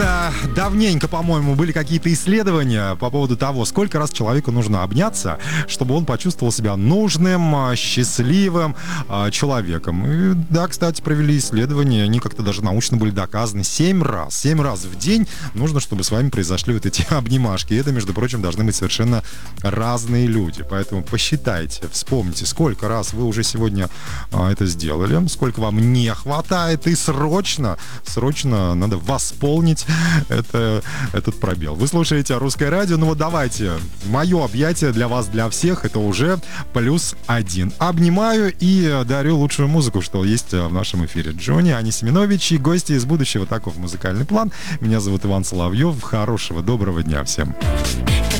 Когда-то давненько, по-моему, были какие-то исследования по поводу того, сколько раз человеку нужно обняться, чтобы он почувствовал себя нужным, счастливым человеком. И, да, кстати, провели исследования, они как-то даже научно были доказаны. 7 раз. 7 раз в день нужно, чтобы с вами произошли вот эти обнимашки. И это, между прочим, должны быть совершенно разные люди. Поэтому посчитайте, вспомните, сколько раз вы уже сегодня это сделали, сколько вам не хватает, и срочно надо восполнить этот пробел. Вы слушаете «Русское радио». Ну вот давайте, мое объятие для вас, для всех, это уже +1. Обнимаю и дарю лучшую музыку, что есть в нашем эфире. Джонни, Ани Семенович и гости из будущего. Таков музыкальный план. Меня зовут Иван Соловьев. Хорошего, доброго дня всем.